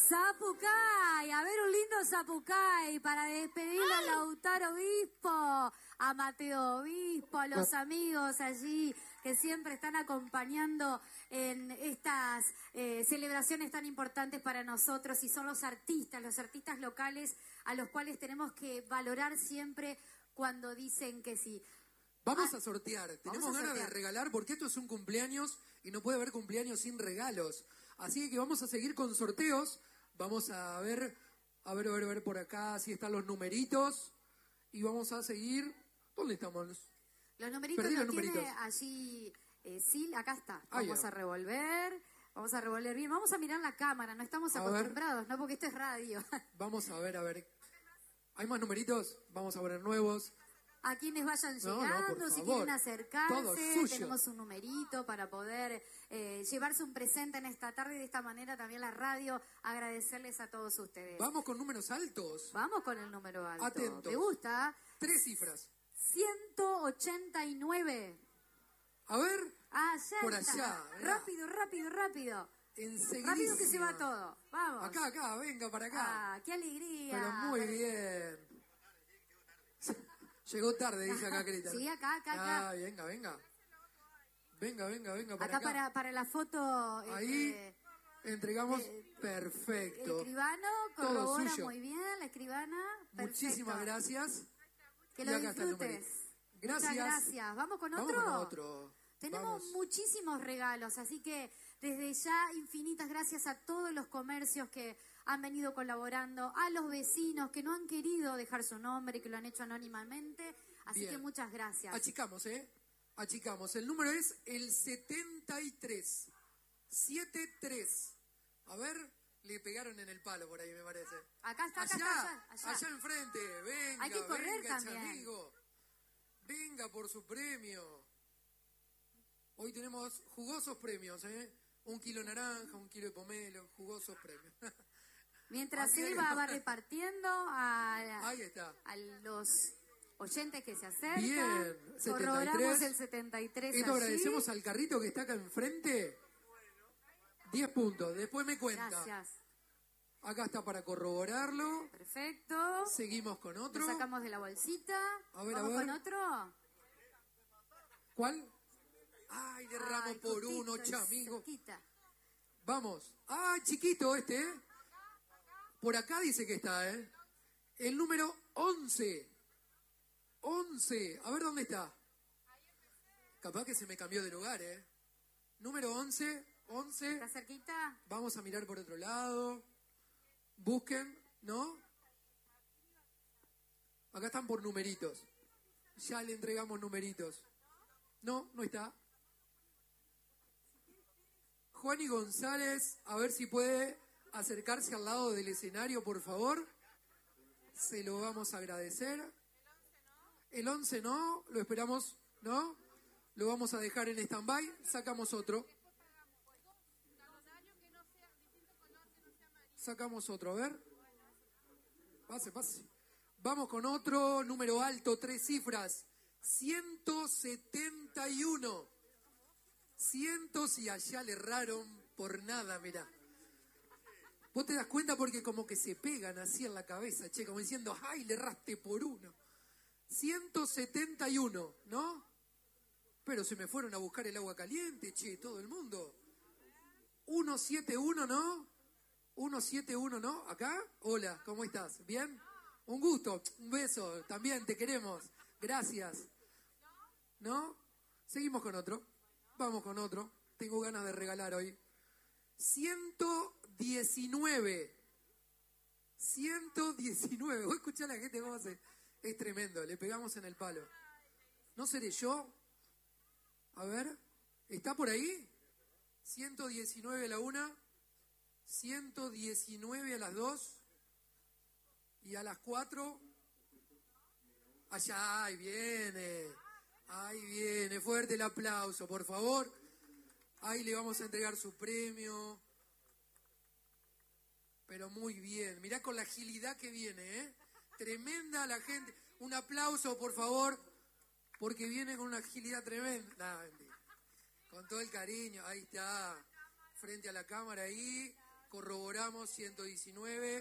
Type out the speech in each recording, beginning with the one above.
Zapucay, a ver un lindo Zapucay para despedir a Lautaro Obispo, a Mateo Obispo, a los amigos allí que siempre están acompañando en estas celebraciones tan importantes para nosotros, y son los artistas locales a los cuales tenemos que valorar siempre cuando dicen que sí. Vamos a sortear, tenemos ganas de regalar porque esto es un cumpleaños y no puede haber cumpleaños sin regalos. Así que vamos a seguir con sorteos, vamos a ver por acá si están los numeritos y vamos a seguir. ¿Dónde estamos? Los numeritos los tiene allí, sí, acá está. Vamos a revolver bien, vamos a mirar la cámara, no estamos acostumbrados, ¿no? Porque esto es radio. Vamos a ver. ¿Hay más numeritos? Vamos a poner nuevos. A quienes vayan llegando, si quieren acercarse, tenemos un numerito para poder llevarse un presente en esta tarde y de esta manera también la radio agradecerles a todos ustedes. Vamos con números altos. Vamos con el número alto. Atentos. ¿Te gusta? 3 cifras. 189. A ver. Por allá. Rápido. Enseguida. Rápido que se va todo. Vamos. Acá, venga para acá. ¡Qué alegría! Pero muy bien. Llegó tarde, dice acá Creta. Sí, acá. Venga. Venga para acá. Para la foto. Ahí entregamos. Perfecto. El escribano corrobora muy bien, la escribana. Perfecto. Muchísimas gracias. Que lo disfrutes. Gracias. Muchas gracias. ¿Vamos con otro? Tenemos muchísimos regalos, así que desde ya infinitas gracias a todos los comercios que han venido colaborando, a los vecinos que no han querido dejar su nombre y que lo han hecho anónimamente, así que muchas gracias. Achicamos. El número es el 73. 73. A ver, le pegaron en el palo por ahí, me parece. Acá está. Allá enfrente. Venga, hay que correr también. Amigo. Venga por su premio. Hoy tenemos jugosos premios, ¿eh? 1 kilo de naranja, 1 kilo de pomelo, jugosos premios. Mientras Eva va repartiendo ahí está. A los oyentes que se acercan. Bien, 73. Corroboramos el 73. Esto allí. Agradecemos al carrito que está acá enfrente. 10 puntos, después me cuenta. Gracias. Acá está para corroborarlo. Perfecto. Seguimos con otro. Lo sacamos de la bolsita. ¿Vamos con otro? ¿Cuál? Ay, derramo por uno, chamigo. Vamos. Chiquito este, ¿eh? Por acá dice que está, ¿eh? El número 11. 11. A ver dónde está. Capaz que se me cambió de lugar, ¿eh? Número 11. 11. ¿Está cerquita? Vamos a mirar por otro lado. Busquen, ¿no? Acá están por numeritos. Ya le entregamos numeritos. No está. Juan y González, a ver si puede acercarse al lado del escenario, por favor. Se lo vamos a agradecer. El 11 no, lo esperamos, ¿no? Lo vamos a dejar en stand-by, sacamos otro. Sacamos otro, a ver. Pase. Vamos con otro, número alto, 3 cifras. 171. Cientos y allá le erraron por nada, mirá. Vos te das cuenta porque como que se pegan así en la cabeza, che, como diciendo, ¡ay, le erraste por uno! 171, ¿no? Pero se me fueron a buscar el agua caliente, che, todo el mundo. 171, ¿no? 171, ¿no? ¿Acá? Hola, ¿cómo estás? ¿Bien? Un gusto, un beso, también te queremos. Gracias. ¿No? Seguimos con otro. Vamos con otro. Tengo ganas de regalar hoy. 119. 119. Voy a escuchar a la gente cómo hace. Es tremendo. Le pegamos en el palo. ¿No seré yo? A ver. ¿Está por ahí? 119 a la 1. 119 a las 2. Y a las 4. Allá, ahí viene. Ahí viene, fuerte el aplauso, por favor. Ahí le vamos a entregar su premio. Pero muy bien, mirá con la agilidad que viene, ¿eh? Tremenda la gente. Un aplauso, por favor, porque viene con una agilidad tremenda. Con todo el cariño, ahí está. Frente a la cámara ahí. corroboramos, 119.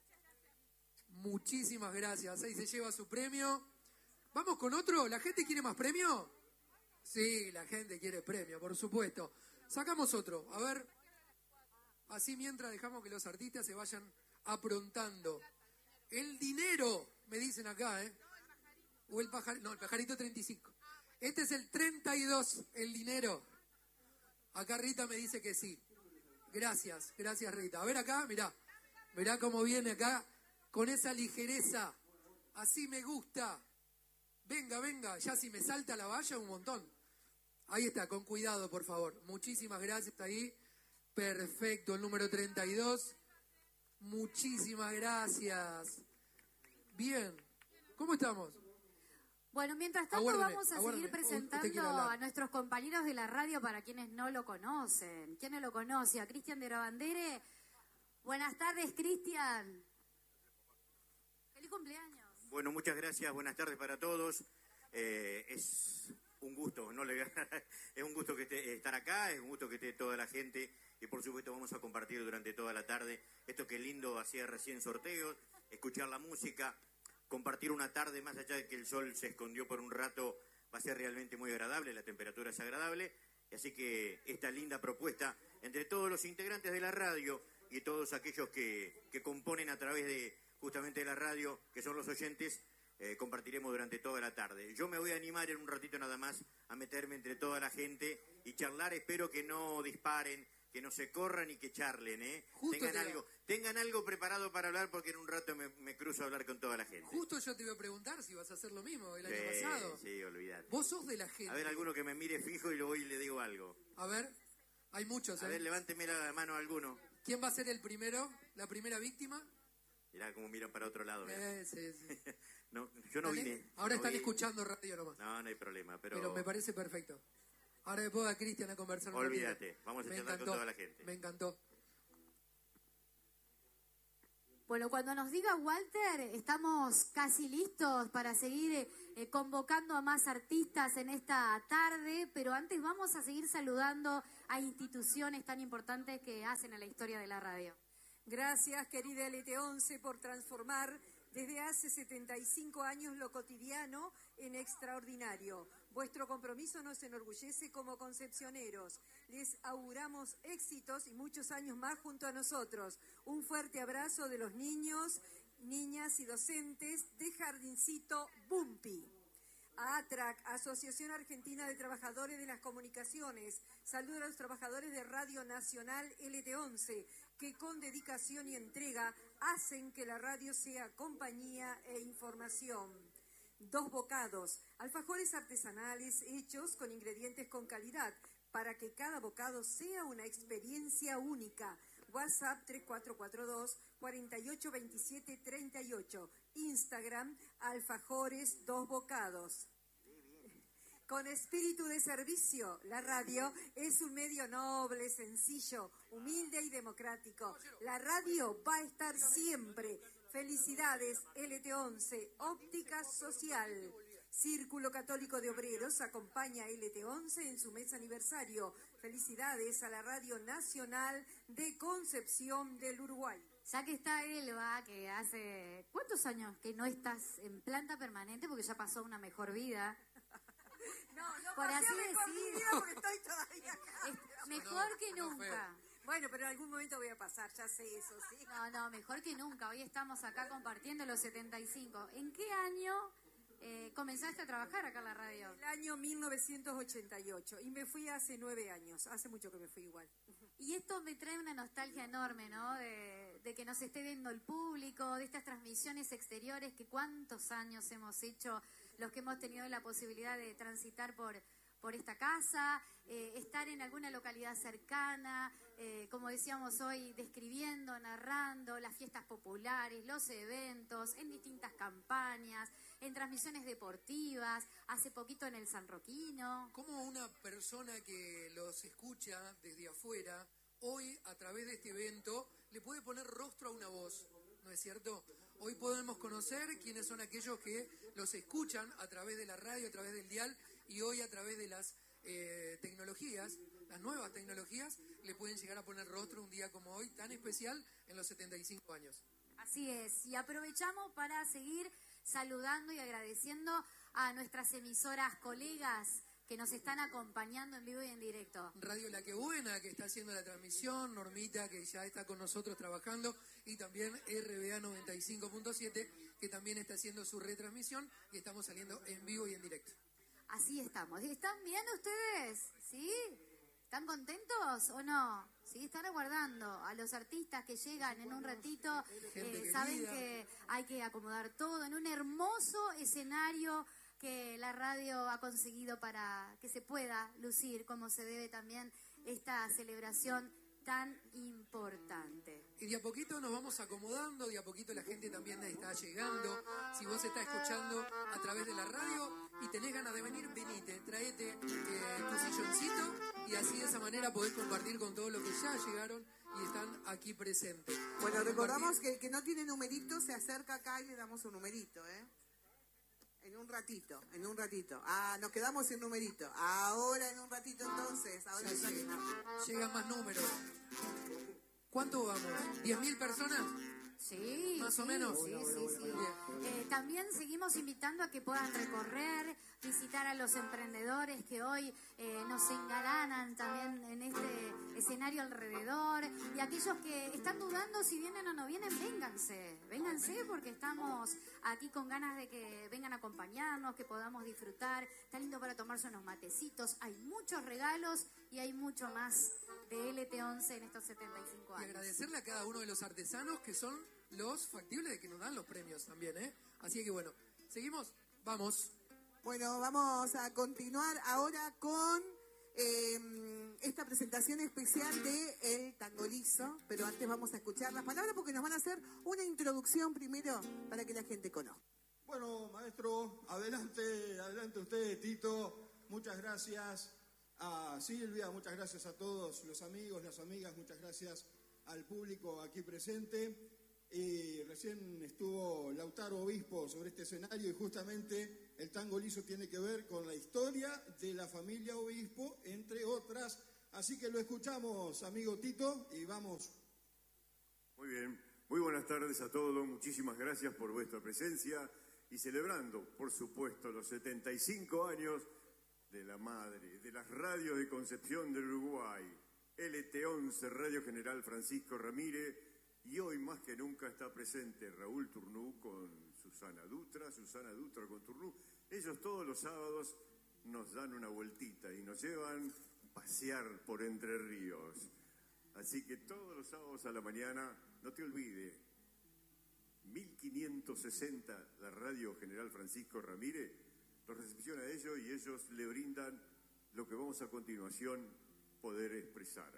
Muchísimas gracias. Ahí se lleva su premio. ¿Vamos con otro? ¿La gente quiere más premio? Sí, la gente quiere premio, por supuesto. Sacamos otro. A ver. Así mientras dejamos que los artistas se vayan aprontando. El dinero, me dicen acá, ¿eh? O el pajarito. No, el pajarito 35. Este es el 32, el dinero. Acá Rita me dice que sí. Gracias Rita. A ver acá, mirá cómo viene acá con esa ligereza. Así me gusta. Venga, ya si me salta la valla un montón. Ahí está, con cuidado por favor. Muchísimas gracias ahí. Perfecto, el número 32. Muchísimas gracias. Bien, ¿cómo estamos? Bueno, mientras tanto vamos a seguir presentando a nuestros compañeros de la radio para quienes no lo conocen. ¿Quién no lo conoce? A Cristian de la Bandere. Buenas tardes, Cristian. Feliz cumpleaños. Bueno, muchas gracias. Buenas tardes para todos. Es un gusto, es un gusto estar acá, es un gusto que esté toda la gente y por supuesto vamos a compartir durante toda la tarde esto que lindo, hacía recién sorteos, escuchar la música, compartir una tarde más allá de que el sol se escondió por un rato, va a ser realmente muy agradable, la temperatura es agradable, así que esta linda propuesta entre todos los integrantes de la radio y todos aquellos que componen a través de justamente de la radio, que son los oyentes, compartiremos durante toda la tarde. Yo me voy a animar en un ratito nada más a meterme entre toda la gente y charlar, espero que no disparen, que no se corran y que charlen, tengan algo preparado para hablar porque en un rato me cruzo a hablar con toda la gente. Justo yo te iba a preguntar si vas a hacer lo mismo el año pasado. Sí, olvidate. Vos sos de la gente. A ver, alguno que me mire fijo y lo voy y le digo algo. A ver, hay muchos. A ver, levánteme la mano a alguno. ¿Quién va a ser el primero, la primera víctima? Mirá cómo miran para otro lado. Sí. No, yo no vine. Ahora no están vi. Escuchando radio nomás. No hay problema, pero me parece perfecto. Ahora después a Cristian a conversar. Olvídate, vamos a charlar con toda la gente. Me encantó. Bueno, cuando nos diga Walter, estamos casi listos para seguir convocando a más artistas en esta tarde, pero antes vamos a seguir saludando a instituciones tan importantes que hacen a la historia de la radio. Gracias, querida LT11, por transformar desde hace 75 años lo cotidiano en extraordinario. Vuestro compromiso nos enorgullece como concepcioneros. Les auguramos éxitos y muchos años más junto a nosotros. Un fuerte abrazo de los niños, niñas y docentes de Jardincito Bumpi. A ATRAC, Asociación Argentina de Trabajadores de las Comunicaciones. Saludo a los trabajadores de Radio Nacional LT11, que con dedicación y entrega hacen que la radio sea compañía e información. Dos Bocados, alfajores artesanales hechos con ingredientes con calidad, para que cada bocado sea una experiencia única. WhatsApp 3442-482738. Instagram, alfajores Dos Bocados. Con espíritu de servicio, la radio es un medio noble, sencillo, humilde y democrático. La radio va a estar siempre. Felicidades, LT11, Óptica Social. Círculo Católico de Obreros acompaña a LT11 en su mes aniversario. Felicidades a la Radio Nacional de Concepción del Uruguay. Ya que está Elba, que hace... ¿Cuántos años que no estás en planta permanente? Porque ya pasó una mejor vida. No por pasé así mejor decir. vida porque estoy todavía acá. Mejor que nunca. Bueno, pero en algún momento voy a pasar, ya sé eso, ¿sí? No, mejor que nunca. Hoy estamos acá compartiendo los 75. ¿En qué año comenzaste a trabajar acá en la radio? El año 1988. Y me fui hace 9 años. Hace mucho que me fui igual. Y esto me trae una nostalgia enorme, ¿no? De que nos esté viendo el público, de estas transmisiones exteriores que cuántos años hemos hecho, los que hemos tenido la posibilidad de transitar por esta casa, estar en alguna localidad cercana, como decíamos hoy, describiendo, narrando las fiestas populares, los eventos, en distintas campañas, en transmisiones deportivas, hace poquito en el San Roquino. ¿Cómo una persona que los escucha desde afuera, hoy a través de este evento, le puede poner rostro a una voz? ¿No es cierto? Hoy podemos conocer quiénes son aquellos que los escuchan a través de la radio, a través del dial, y hoy a través de las tecnologías, las nuevas tecnologías, le pueden llegar a poner rostro un día como hoy, tan especial en los 75 años. Así es, y aprovechamos para seguir saludando y agradeciendo a nuestras emisoras colegas que nos están acompañando en vivo y en directo. Radio La Que Buena, que está haciendo la transmisión, Normita, que ya está con nosotros trabajando, y también RBA 95.7, que también está haciendo su retransmisión, y estamos saliendo en vivo y en directo. Así estamos. ¿Están bien ustedes? ¿Sí? ¿Están contentos o no? Sí, están aguardando a los artistas que llegan en un ratito. Saben que hay que acomodar todo en un hermoso escenario que la radio ha conseguido para que se pueda lucir como se debe también esta celebración tan importante. Y de a poquito nos vamos acomodando, de a poquito la gente también está llegando. Si vos estás escuchando a través de la radio y tenés ganas de venir, venite, traete tu silloncito y así de esa manera podés compartir con todos los que ya llegaron y están aquí presentes. Bueno, recordamos que el que no tiene numerito se acerca acá y le damos un numerito, ¿eh? En un ratito. Ah, nos quedamos sin numerito. Ahora en un ratito entonces. Ahora sí. Llegan más números. ¿Cuánto vamos? ¿10.000 personas? Sí. ¿Más o menos? Sí. También seguimos invitando a que puedan recorrer, visitar a los emprendedores que hoy nos engalanan también en este escenario alrededor. Y aquellos que están dudando si vienen o no vienen, vénganse porque estamos aquí con ganas de que vengan a acompañarnos, que podamos disfrutar. Está lindo para tomarse unos matecitos. Hay muchos regalos y hay mucho más de LT11 en estos 75 años. Y agradecerle a cada uno de los artesanos que son los factibles de que nos dan los premios también, ¿eh? Así que bueno, ¿seguimos? Vamos. Bueno, vamos a continuar ahora con esta presentación especial de El Tangolizo, pero antes vamos a escuchar las palabras porque nos van a hacer una introducción primero para que la gente conozca. Bueno, maestro, adelante usted, Tito, muchas gracias a Silvia, muchas gracias a todos los amigos, las amigas, muchas gracias al público aquí presente. Y recién estuvo Lautaro Obispo sobre este escenario y justamente el Tangolizo tiene que ver con la historia de la familia Obispo, entre otras. Así que lo escuchamos, amigo Tito, y vamos. Muy bien, muy buenas tardes a todos, muchísimas gracias por vuestra presencia y celebrando, por supuesto, los 75 años de la madre, de las radios de Concepción del Uruguay, LT11, Radio General Francisco Ramírez. Y hoy más que nunca está presente Raúl Turnú con Susana Dutra con Turnú. Ellos todos los sábados nos dan una vueltita y nos llevan a pasear por Entre Ríos. Así que todos los sábados a la mañana, no te olvides, 1560 la Radio General Francisco Ramírez, los recepciona a ellos y ellos le brindan lo que vamos a continuación poder expresar.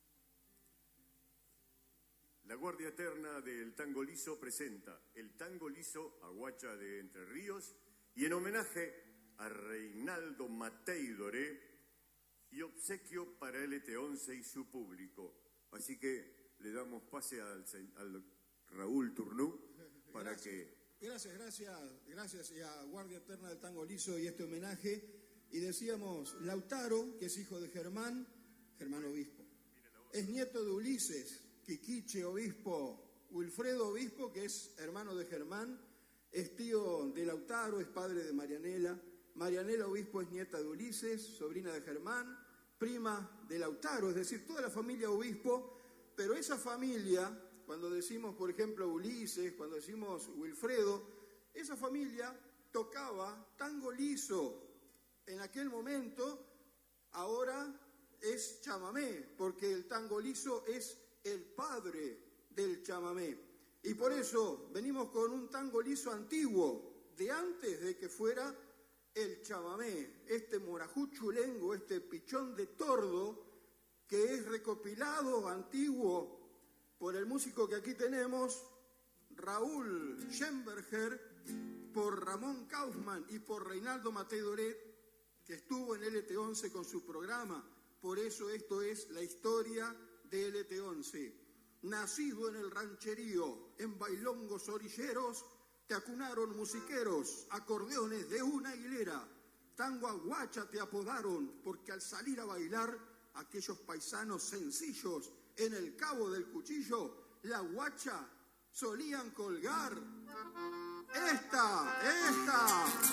La Guardia Eterna del Tangolizo presenta el Tangolizo Aguacha de Entre Ríos y en homenaje a Reinaldo Matei Doré y obsequio para LT11 y su público. Así que le damos pase al Raúl Turnú para que... Gracias y a Guardia Eterna del Tangolizo y este homenaje. Y decíamos, Lautaro, que es hijo de Germán Obispo, es nieto de Ulises, Quiquiche Obispo, Wilfredo Obispo, que es hermano de Germán, es tío de Lautaro, es padre de Marianela. Marianela Obispo es nieta de Ulises, sobrina de Germán, prima de Lautaro, es decir, toda la familia Obispo, pero esa familia, cuando decimos, por ejemplo, Ulises, cuando decimos Wilfredo, esa familia tocaba tangolizo. En aquel momento, ahora es chamamé, porque el tangolizo es el padre del chamamé. Y por eso venimos con un tangolizo antiguo, de antes de que fuera el chamamé, este morajú chulengo, este pichón de tordo, que es recopilado antiguo por el músico que aquí tenemos, Raúl Schemberger, por Ramón Kaufman y por Reinaldo Matei Doré, que estuvo en LT11 con su programa. Por eso esto es la historia de LT11. Nacido en el rancherío, en bailongos orilleros, te acunaron musiqueros, acordeones de una hilera. Tango Aguacha te apodaron, porque al salir a bailar aquellos paisanos sencillos en el cabo del cuchillo, la guacha solían colgar esta.